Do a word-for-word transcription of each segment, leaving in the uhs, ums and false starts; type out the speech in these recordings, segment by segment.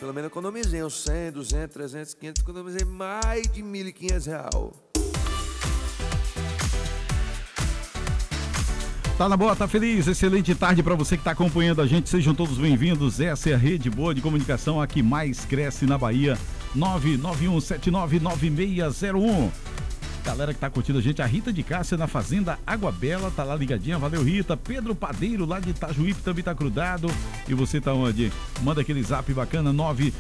pelo menos economizei uns cem, duzentos, trezentos, quinhentos, economizei mais de mil e quinhentos real. Tá na boa, tá feliz? Excelente tarde para você que tá acompanhando a gente. Sejam todos bem-vindos. Essa é a Rede Boa de Comunicação, a que mais cresce na Bahia. nove nove um sete nove nove seis zero um. Galera que tá curtindo a gente, a Rita de Cássia na Fazenda Água Bela, tá lá ligadinha. Valeu, Rita. Pedro Padeiro, lá de Itajuípe, também tá grudado. E você tá onde? Manda aquele zap bacana, nove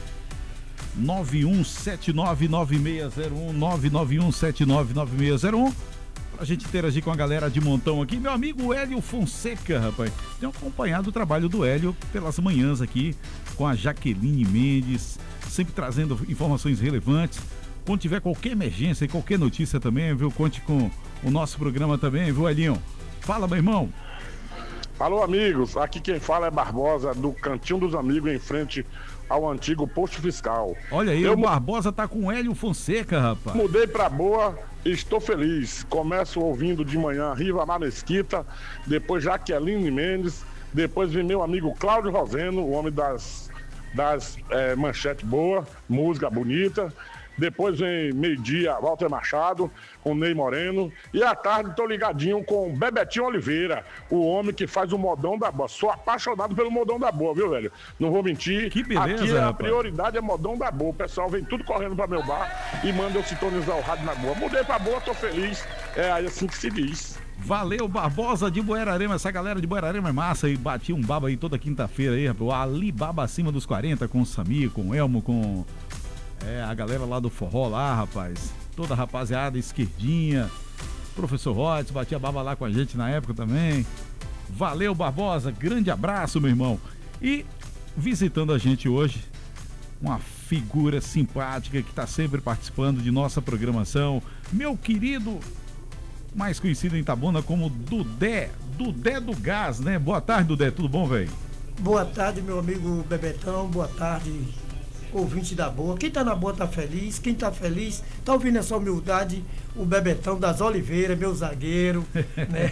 nove um sete nove nove seis zero um, nove nove um sete nove nove seis zero um. A gente interagir com a galera de montão aqui. Meu amigo Hélio Fonseca, rapaz, tem acompanhado o trabalho do Hélio pelas manhãs aqui com a Jaqueline Mendes, sempre trazendo informações relevantes. Quando tiver qualquer emergência e qualquer notícia também, viu? Conte com o nosso programa também, viu, Helinho? Fala, meu irmão. Alô, amigos, aqui quem fala é Barbosa, do Cantinho dos Amigos, em frente ao antigo posto fiscal. Olha aí, eu o Barbosa tá com o Hélio Fonseca, rapaz. Mudei pra Boa, estou feliz. Começo ouvindo de manhã Rivamar Mesquita, depois Jaqueline Mendes, depois vem meu amigo Cláudio Roseno, o homem das, das é, manchetes boa, música bonita. Depois vem meio-dia, Walter Machado, com Ney Moreno. E à tarde tô ligadinho com Bebetinho Oliveira, o homem que faz o modão da boa. Sou apaixonado pelo modão da boa, viu, velho? Não vou mentir. Que beleza, aqui a rapaz. prioridade é modão da boa. O pessoal vem tudo correndo pra meu bar e manda eu sintonizar o rádio na boa. Mudei pra boa, tô feliz. É aí assim que se diz. Valeu, Barbosa de Buerarema. Essa galera de Buerarema é massa. E bati um baba aí toda quinta-feira aí, rapaz. O Alibaba acima dos quarenta, com o Samir, com o Elmo, com... É, a galera lá do forró lá, rapaz. Toda a rapaziada esquerdinha. Professor Rhodes batia baba lá com a gente na época também. Valeu, Barbosa. Grande abraço, meu irmão. E visitando a gente hoje, uma figura simpática que está sempre participando de nossa programação. Meu querido, mais conhecido em Itabuna como Dudé. Dudé do Gás, né? Boa tarde, Dudé. Tudo bom, velho? Boa tarde, meu amigo Bebetão. Boa tarde, ouvinte da boa. Quem tá na boa tá feliz, quem tá feliz tá ouvindo essa humildade, o Bebetão das Oliveiras, meu zagueiro, né?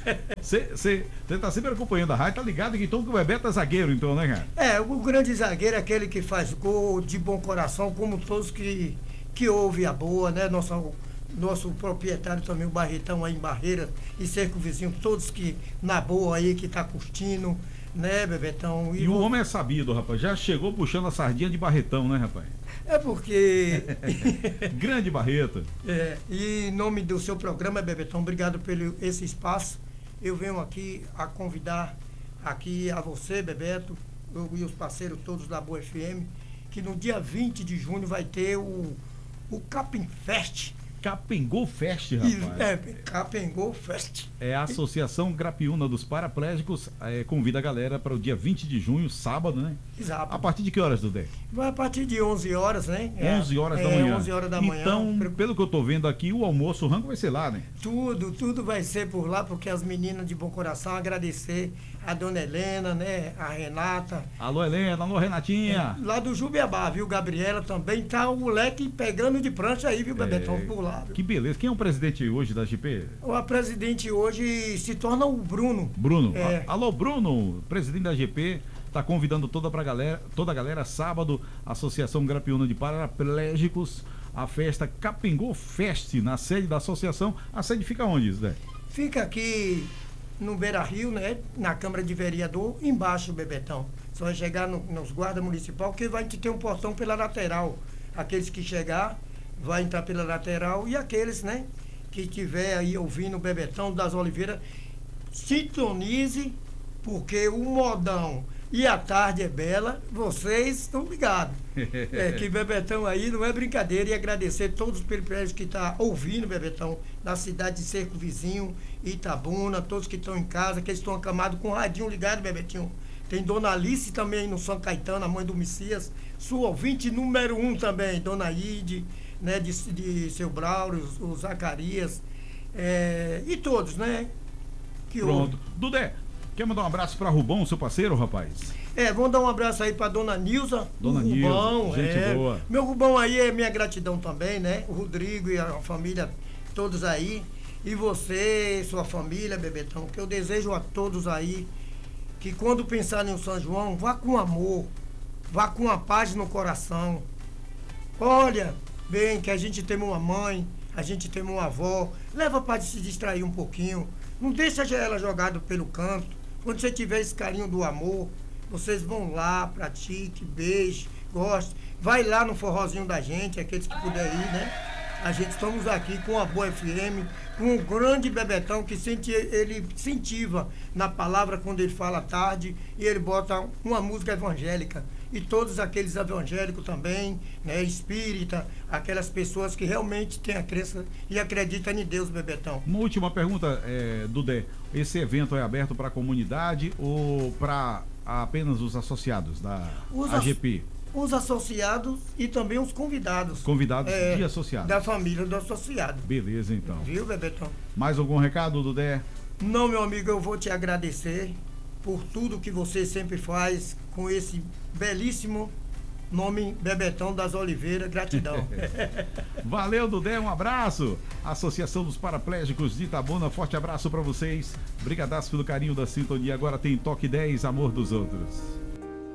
Você tá sempre acompanhando a rádio, tá ligado que então que o Bebeto é zagueiro, então, né, cara? É, o grande zagueiro é aquele que faz gol de bom coração, como todos que, que ouvem a boa, né? Nosso, nosso proprietário também, o Barretão aí em Barreira, e cerco vizinho, todos que na boa aí, que tá curtindo, né, Bebetão? E, e o homem é sabido, rapaz. Já chegou puxando a sardinha de Barretão, né, rapaz? É porque... Grande Barreto. É, e em nome do seu programa, Bebetão, obrigado pelo esse espaço. Eu venho aqui a convidar aqui a você, Bebeto, eu, e os parceiros todos da Boa F M, que no dia vinte de junho vai ter o, o Capim Fest. Capengol Fest, rapaz. É, Capengol Fest. É a Associação Grapiúna dos Paraplégicos, é, convida a galera para o dia vinte de junho, sábado, né? Exato. A partir de que horas, Dudé? Vai a partir de onze horas, né? onze horas é, da manhã. onze horas da manhã. Então, pelo que eu tô vendo aqui, o almoço, o rango vai ser lá, né? Tudo, tudo vai ser por lá, porque as meninas de bom coração, agradecer a dona Helena, né? A Renata. Alô, Helena, alô, Renatinha. É, lá do Jubiabá, viu, Gabriela também, tá o moleque pegando de prancha aí, viu, Bebetão, É, por lá. Viu? Que beleza. Quem é o presidente hoje da G P? O presidente hoje se torna o Bruno. Bruno. É. Alô, Bruno, presidente da G P. Tá convidando toda, pra galera, toda a galera, sábado, Associação Grapiúna de Paraplégicos, a festa Capengol Fest, na sede da associação. A sede fica onde, Zé? Fica aqui no Beira Rio, né? Na Câmara de Vereador, embaixo, Bebetão. Só vai chegar no, nos guardas municipal, que vai ter um portão pela lateral. Aqueles que chegar, vai entrar pela lateral, e aqueles, né? Que tiver aí ouvindo o Bebetão das Oliveiras, sintonize, porque o modão e a tarde é bela, vocês estão ligados. É que Bebetão aí não é brincadeira, e agradecer todos os privilégios que estão tá ouvindo, Bebetão, da cidade de Cerco Vizinho, Itabuna, todos que estão em casa, que estão acamados com o radinho ligado, Bebetinho. Tem Dona Alice também no São Caetano, a mãe do Messias, sua ouvinte número um também, Dona Ide, né, de, de Seu Braulio, o Zacarias, é, e todos, né? Que Pronto. Dudé, quer mandar um abraço para Rubão, seu parceiro, rapaz? É, vamos dar um abraço aí pra Dona Nilza. Dona o Rubão, Nilza, gente é. boa. Meu Rubão aí é minha gratidão também, né? O Rodrigo e a família, todos aí. E você, sua família, Bebetão, que eu desejo a todos aí que quando pensarem em São João, vá com amor, vá com a paz no coração. Olha, bem, que a gente tem uma mãe, a gente tem uma avó, leva para se distrair um pouquinho, não deixa ela jogada pelo canto. Quando você tiver esse carinho do amor, vocês vão lá, pratique, beije, goste, vai lá no forrozinho da gente, aqueles que puderem ir, né? A gente estamos aqui com a Boa F M, com um grande Bebetão que sente, ele incentiva na palavra quando ele fala tarde e ele bota uma música evangélica. E todos aqueles evangélicos também, né, espírita, aquelas pessoas que realmente têm a crença e acreditam em Deus, Bebetão. Uma última pergunta, é, Dudé. Esse evento é aberto para a comunidade ou para apenas os associados da os A G P? Os associados e também os convidados. Convidados é, de associados. Da família do associado. Beleza, então. Viu, Bebetão? Mais algum recado, Dudé? Não, meu amigo, eu vou te agradecer por tudo que você sempre faz com esse belíssimo nome Bebetão das Oliveiras. Gratidão. Valeu, Dudé, um abraço. Associação dos Paraplégicos de Itabuna, forte abraço para vocês. Brigadaço pelo carinho da sintonia. Agora tem Toque dez, Amor dos Outros.